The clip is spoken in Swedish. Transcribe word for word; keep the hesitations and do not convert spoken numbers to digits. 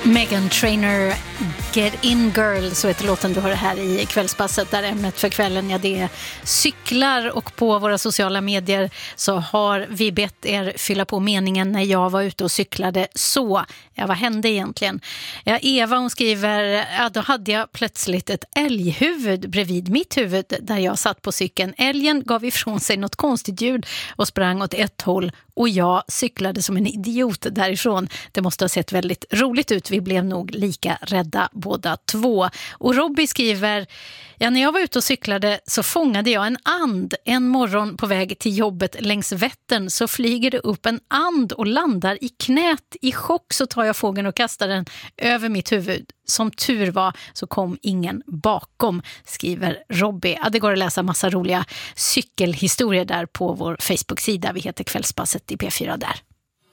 Meghan Trainor, Get In Girl, så heter låten du hör här i Kvällspasset, där ämnet för kvällen, ja, det är cyklar, och på våra sociala medier så har vi bett er fylla på meningen när jag var ute och cyklade så. Ja, vad hände egentligen? Ja, Eva, hon skriver, ja, då hade jag plötsligt ett älghuvud bredvid mitt huvud där jag satt på cykeln. Älgen gav ifrån sig något konstigt ljud och sprang åt ett håll, och jag cyklade som en idiot därifrån. Det måste ha sett väldigt roligt ut. Vi blev nog lika rädda båda två. Och Robbie skriver, ja, när jag var ute och cyklade så fångade jag en and. En morgon på väg till jobbet längs Vättern så flyger det upp en and och landar i knät. I chock så tar jag fågeln och kastar den över mitt huvud. Som tur var så kom ingen bakom, skriver Robbie. Ja, det går att läsa massa roliga cykelhistorier där på vår Facebook-sida. Vi heter Kvällspasset i P fyra där.